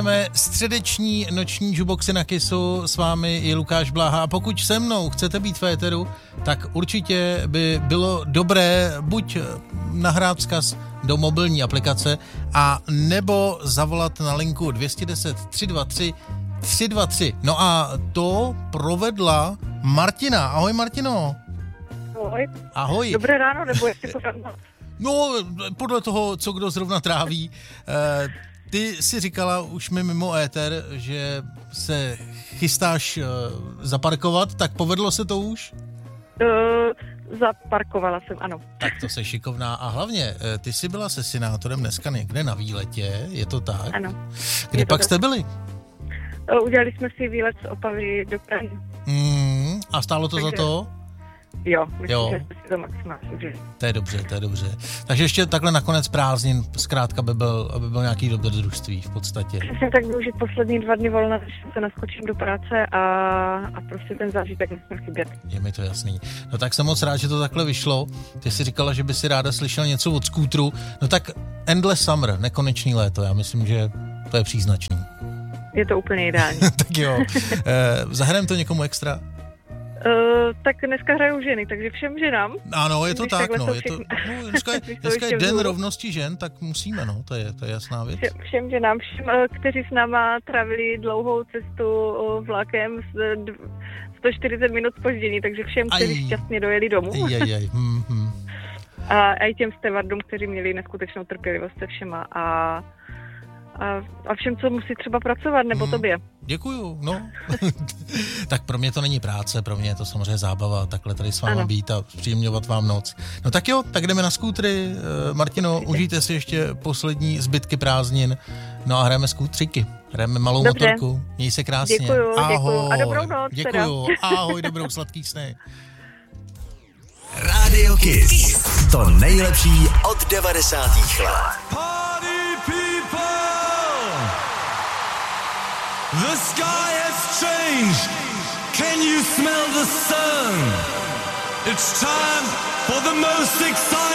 otevřeme středeční noční jukeboxy na Kissu. S vámi je Lukáš Bláha. A pokud se mnou chcete být v éteru, tak určitě by bylo dobré buď nahrát vzkaz do mobilní aplikace a nebo zavolat na linku 210 323 323. No a to provedla Martina. Ahoj, Martino. Ahoj. Ahoj. Dobré ráno, nebo jestli pořádno? No, podle toho, co kdo zrovna tráví. Ty si říkala už mi mimo éter, že se chystáš zaparkovat, tak povedlo se to už? Zaparkovala jsem, ano. Tak to se šikovná. A hlavně, ty jsi byla se synátorem dneska někde na výletě, je to tak? Ano. Kde pak jste byli? Udělali jsme si výlet z Opavy do Prahy. A stálo to za to? Jo, myslím, že jsme si to maximálně užili. To je dobře. Takže ještě takhle nakonec prázdnin, zkrátka, aby byl nějaký dobrodružství v podstatě. Přesně tak využít poslední 2 dny volna, než se naskočím do práce a prostě ten zážitek nesmí chybět. Je mi to jasný. No tak jsem moc rád, že to takhle vyšlo. Ty jsi říkala, že by si ráda slyšel něco od skútru. No tak Endless Summer, nekonečný léto, já myslím, že to je příznačný. Je to úplně ideální. Tak jo. Zahrajeme to někomu extra? Tak dneska hrajou ženy, takže všem ženám. Ano, je to tak, no. Dneska je den vzhůru. rovnosti žen, tak musíme, no, to je jasná věc. Všem ženám, kteří s náma trávili dlouhou cestu vlakem s 140 minut zpoždění, takže všem, kteří šťastně dojeli domů. A i těm stevardům, kteří měli neskutečnou trpělivost se všema a všem, co musí třeba pracovat, nebo tobě. Děkuju, no. Tak pro mě to není práce, pro mě je to samozřejmě zábava, takhle tady s váma být a příjemňovat vám noc. No tak jo, tak jdeme na skútry. Martino, užijte si ještě poslední zbytky prázdnin. No a hrajeme skútříky. Hrajeme malou motorku. Měj se krásně. Děkuju. Ahoj. A dobrou noc. Děkuju. Ahoj, dobrou sladký sny. Radio Kiss. To nejlepší od 90. let. The sky has changed. Can you smell the sun? It's time for the most exciting